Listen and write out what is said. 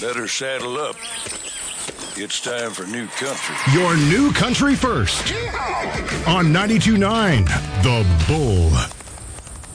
Better saddle up. It's time for New Country. Your New Country First on 92.9 The Bull.